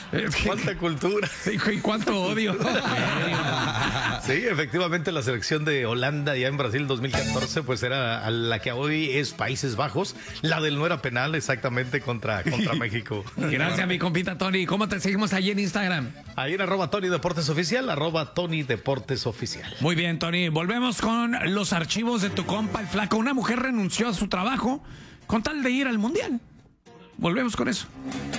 Cuánta cultura. Y cuánto odio. Sí, efectivamente la selección de Holanda ya en Brasil 2014 pues era a la que hoy es Países Bajos. La del no era penal exactamente contra México. Gracias, mi compita Tony. ¿Cómo te seguimos allí en Instagram? Ahí en @TonyDeportesOficial, @TonyDeportesOficial. Muy bien, Tony. Volvemos con los archivos de tu compa, el Flaco. Una mujer renunció a su trabajo con tal de ir al Mundial. Volvemos con eso.